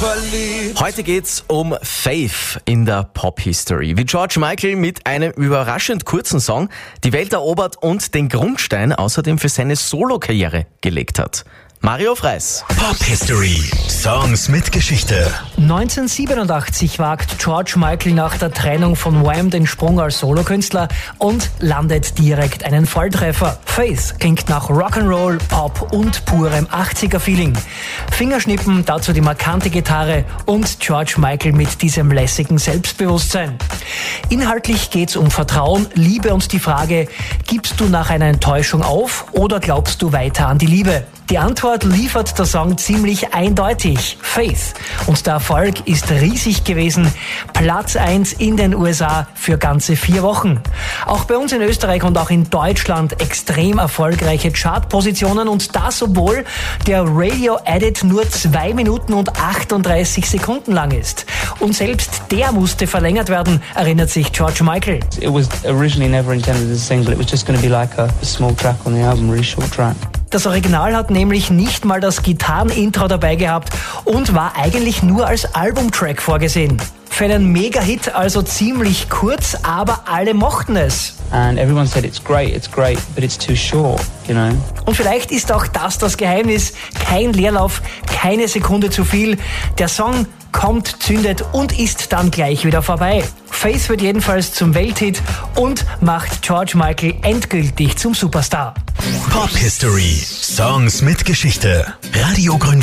verliebt. Heute geht's um Faith in der Pop-History. Wie George Michael mit einem überraschend kurzen Song die Welt erobert und den Grundstein außerdem für seine Solokarriere gelegt hat. Mario Freis. Pop-History. Songs mit Geschichte. 1987 wagt George Michael nach der Trennung von Wham den Sprung als Solokünstler und landet direkt einen Volltreffer. Faith klingt nach Rock'n'Roll, Pop und purem 80er-Feeling. Fingerschnippen, dazu die markante Gitarre und George Michael mit diesem lässigen Selbstbewusstsein. Inhaltlich geht's um Vertrauen, Liebe und die Frage, gibst du nach einer Enttäuschung auf oder glaubst du weiter an die Liebe? Die Antwort liefert der Song ziemlich eindeutig. Faith. Und der Erfolg ist riesig gewesen. Platz 1 in den USA für ganze 4 Wochen. Auch bei uns in Österreich und auch in Deutschland extrem erfolgreiche Chartpositionen und das, obwohl der Radio-Edit nur 2 Minuten und 38 Sekunden lang ist. Und selbst der musste verlängert werden, erinnert sich George Michael. It was originally never intended as a single. It was just going to be like a small track on the album, a really short track. Das Original hat nämlich nicht mal das Gitarrenintro dabei gehabt und war eigentlich nur als Albumtrack vorgesehen. Für einen Mega-Hit also ziemlich kurz, aber alle mochten es. And everyone said it's great, but it's too short, you know. Und vielleicht ist auch das Geheimnis. Kein Leerlauf, keine Sekunde zu viel. Der Song kommt, zündet und ist dann gleich wieder vorbei. Faith wird jedenfalls zum Welthit und macht George Michael endgültig zum Superstar. Pop-History. Songs mit Geschichte. Radio Grünwald.